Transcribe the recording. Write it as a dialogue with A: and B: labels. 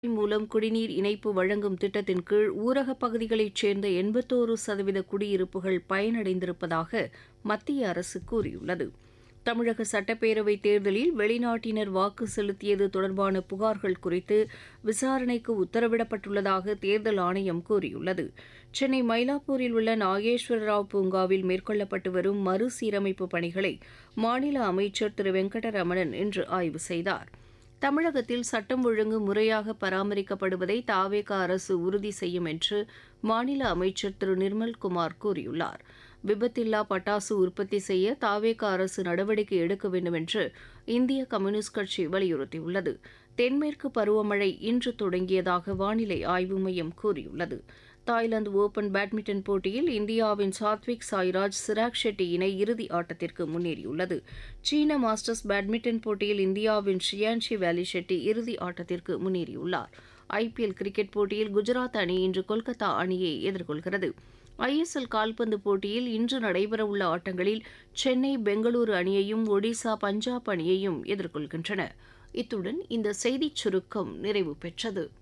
A: மூலம் குடிநீர் இணைப்பு வழங்கும் திட்டத்தின் கீழ் ஊரகப் பகுதிகளைச் சேர்ந்த 81% குடியிருப்புகள் பயனடைந்திருப்பதாக மத்திய அரசு கூறியுள்ளது. தமிழக சட்டப்பேரவைத் தேர்தலில் வெளிநாட்டினர் வாக்கு செலுத்தியது தொடர்பான புகார்கள் குறித்து விசாரணைக்கு உத்தரவிடப்பட்டுள்ளதாக தேர்தல் ஆணையம் கூறியுள்ளது. சென்னை மயிலாப்பூரில் உள்ள நாகேஸ்வரராவ் பூங்காவில் மேற்கொள்ளப்பட்டு வரும் மறுசீரமைப்பு பணிகளை மாநில அமைச்சர் திரு வெங்கடரமணன் இன்று ஆய்வு செய்தார். தமிழகத்தில் சட்டம் ஒழுங்கு முறையாக பராமரிக்கப்படுவதை தாவேக அரசு உறுதி செய்யும் என்று மாநில அமைச்சர் திரு நிர்மல்குமார் கூறியுள்ளார். விபத்தில்லா பட்டாசு உற்பத்தி செய்ய தாவேக அரசு நடவடிக்கை எடுக்க வேண்டும் என்று இந்திய கம்யூனிஸ்ட் கட்சி வலியுறுத்தியுள்ளது. தென்மேற்கு பருவமழை இன்று தொடங்கியதாக வானிலை ஆய்வு மையம் கூறியுள்ளது. தாய்லாந்து ஓபன் பேட்மிண்டன் போட்டியில் இந்தியாவின் சாத்விக் சாய்ராஜ் சிராக் ஷெட்டி இணை இறுதி ஆட்டத்திற்கு முன்னேறியுள்ளது. சீன மாஸ்டர்ஸ் பேட்மிண்டன் போட்டியில் இந்தியாவின் ஷியான்ஷி வேலி ஷெட்டி இறுதி ஆட்டத்திற்கு முன்னேறியுள்ளார். ஐபிஎல் கிரிக்கெட் போட்டியில் குஜராத் அணி இன்று கொல்கத்தா அணியை எதிர்கொள்கிறது. ஐஎஸ்எல் கால்பந்து போட்டியில் இன்று நடைபெறவுள்ள ஆட்டங்களில் சென்னை பெங்களூரு அணியையும் ஒடிசா பஞ்சாப் அணியையும் எதிர்கொள்கின்றன. இத்துடன் இந்த செய்திச் சுருக்கம் நிறைவு பெற்றது.